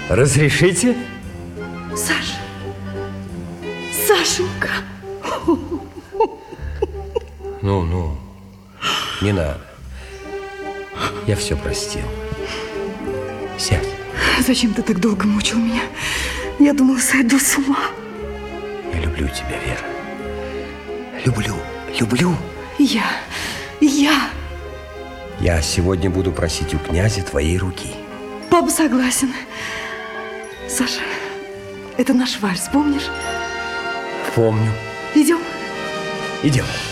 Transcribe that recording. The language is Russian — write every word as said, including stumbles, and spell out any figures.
Разрешите? Саша, Сашенька. Ну, ну, не надо. Я все простил. Сядь. Зачем ты так долго мучил меня? Я думала, сойду с ума. Я люблю тебя, Вера. Люблю, люблю. Я, я. Я сегодня буду просить у князя твоей руки. Папа согласен. Саша, это наш вальс, помнишь? Помню. Идем? Идем.